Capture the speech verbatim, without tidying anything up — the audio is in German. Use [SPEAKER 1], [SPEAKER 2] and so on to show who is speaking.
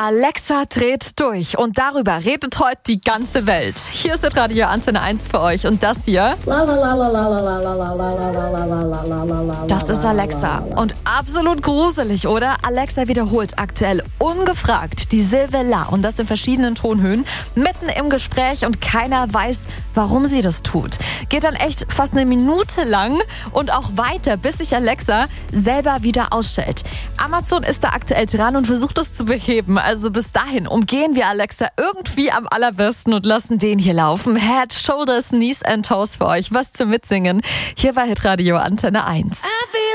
[SPEAKER 1] Alexa dreht durch und darüber redet heute die ganze Welt. Hier ist das Radio Antenne eins für euch und das hier, das ist Alexa. Und absolut gruselig, oder? Alexa wiederholt aktuell ungefragt die Silbe La und das in verschiedenen Tonhöhen, mitten im Gespräch und keiner weiß, warum sie das tut. Geht dann echt fast eine Minute lang und auch weiter, bis sich Alexa selber wieder ausstellt. Amazon ist da aktuell dran und versucht es zu beheben. Also bis dahin umgehen wir Alexa irgendwie am allerbesten und lassen den hier laufen. Head, Shoulders, Knees and Toes für euch. Was zum Mitsingen. Hier war Hitradio Antenne eins.